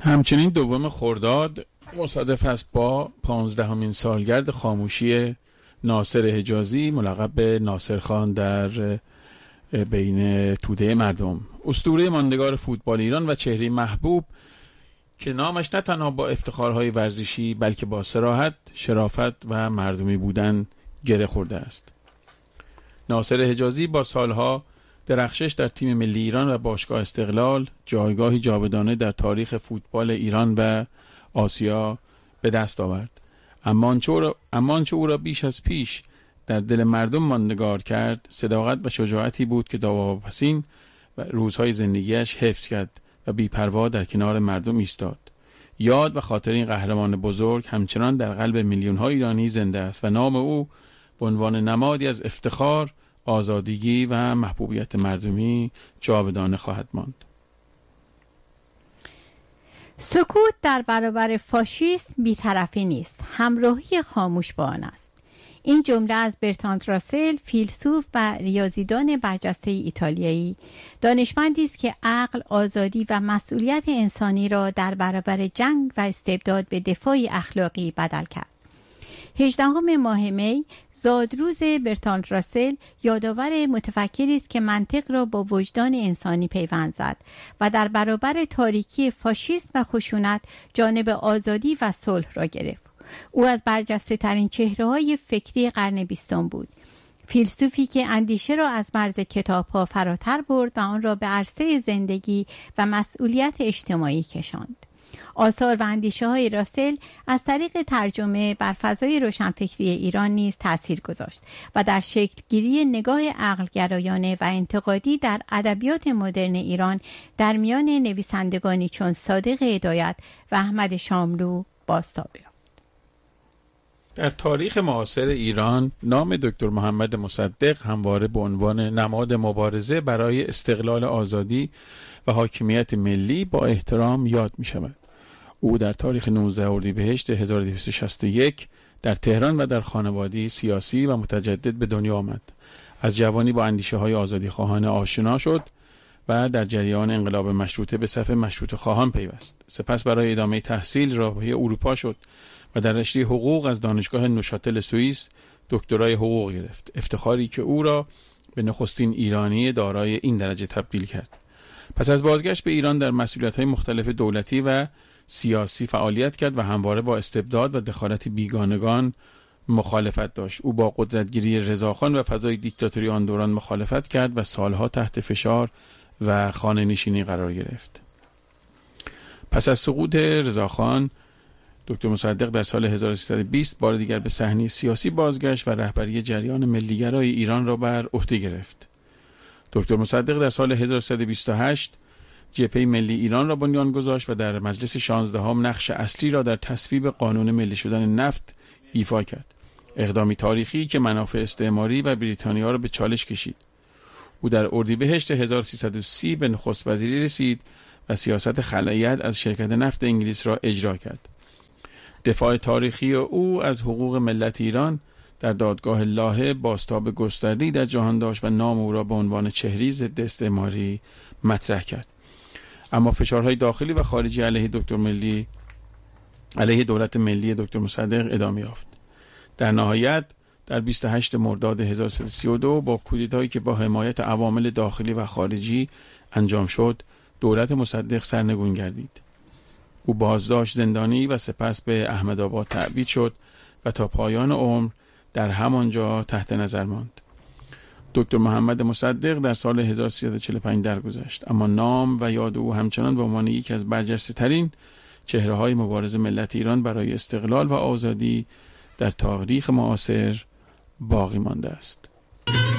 همچنین 2 خرداد مصادف است با 15مین سالگرد خاموشی ناصر حجازی ملقب به ناصر خان در بین توده مردم، اسطوره ماندگار فوتبال ایران و چهره محبوب که نامش نه تنها با افتخارهای ورزشی بلکه با صراحت، شرافت و مردمی بودن گره خورده است. ناصر حجازی با سالها درخشش در تیم ملی ایران و باشگاه استقلال جایگاهی جاودانه در تاریخ فوتبال ایران و آسیا به دست آورد. اما آنچه او را بیش از پیش در دل مردم ماندگار کرد، صداقت و شجاعتی بود که داوطلبانه و روزهای زندگیش حفظ کرد و بی‌پروا در کنار مردم ایستاد. یاد و خاطر این قهرمان بزرگ همچنان در قلب میلیون‌ها ایرانی زنده است و نام او به عنوان نمادی از افتخار، آزادگی و محبوبیت مردمی جاودانه خواهد ماند. سکوت در برابر فاشیسم بی‌طرفی نیست، همراهی خاموش با آن است. این جمله از برتراند راسل، فیلسوف و ریاضیدان برجسته ایتالیایی، دانشمندی است که عقل، آزادی و مسئولیت انسانی را در برابر جنگ و استبداد به دفاع اخلاقی بدل کرد. 18 ماه می زادروز برتراند راسل یادآور متفکری است که منطق را با وجدان انسانی پیوند زد و در برابر تاریکی فاشیسم و خشونت جانب آزادی و صلح را گرفت. او از برجسته ترین چهره‌های فکری قرن 20 بود. فیلسوفی که اندیشه را از مرز کتاب‌ها فراتر برد و آن را به عرصه زندگی و مسئولیت اجتماعی کشاند. آثار و اندیشه‌های راسل از طریق ترجمه بر فضای روشنفکری ایران نیز تأثیر گذاشت و در شکلگیری نگاه عقلگرایانه و انتقادی در ادبیات مدرن ایران در میان نویسندگانی چون صادق هدایت و احمد شاملو بازتاب یافت. در تاریخ معاصر ایران نام دکتر محمد مصدق همواره به عنوان نماد مبارزه برای استقلال، آزادی و حاکمیت ملی با احترام یاد می شود. او در تاریخ 19 اردیبهشت 1261 در تهران و در خانواده‌ای سیاسی و متجدد به دنیا آمد. از جوانی با اندیشه‌های آزادیخواهانه آشنا شد و در جریان انقلاب مشروطه به صف مشروطه خواهان پیوست. سپس برای ادامه تحصیل راهی اروپا شد و در رشته حقوق از دانشگاه نوشاتل سوئیس دکترای حقوق گرفت، افتخاری که او را به نخستین ایرانی دارای این درجه تبدیل کرد. پس از بازگشت به ایران در مسئولیت‌های مختلف دولتی و سیاسی فعالیت کرد و همواره با استبداد و دخالت بیگانگان مخالفت داشت. او با قدرتگیری رضاخان و فضای دیکتاتوری آن دوران مخالفت کرد و سالها تحت فشار و خانه‌نشینی قرار گرفت. پس از سقوط رضاخان دکتر مصدق در سال 1320 بار دیگر به صحنه سیاسی بازگشت و رهبری جریان ملیگرای ایران را بر عهده گرفت. دکتر مصدق در سال 1328 جبهه ملی ایران را بنیان گذاشت و در مجلس 16 نقش اصلی را در تصویب قانون ملی شدن نفت ایفا کرد. اقدامی تاریخی که منافع استعماری و بریتانیا را به چالش کشید. او در اردیبهشت 1330 به نخست وزیری رسید و سیاست خلاییت از شرکت نفت انگلیس را اجرا کرد. دفاع تاریخی او از حقوق ملت ایران در دادگاه لاهه بازتاب گسترده‌ای در جهان داشت و نام او را به عنوان چهره ضد استعماری مطرح کرد. اما فشارهای داخلی و خارجی علیه دولت ملی دکتر مصدق ادامه یافت. در نهایت در 28 مرداد 1332 با کودتایی که با حمایت عوامل داخلی و خارجی انجام شد، دولت مصدق سرنگون گردید. او بازداشت، زندانی و سپس به احمدآباد تبعید شد و تا پایان عمر در همانجا تحت نظر ماند. دکتر محمد مصدق در سال 1345 درگذشت، اما نام و یاد او همچنان به عنوان یکی از برجسته ترین چهره‌های مبارزه ملت ایران برای استقلال و آزادی در تاریخ معاصر باقی مانده است.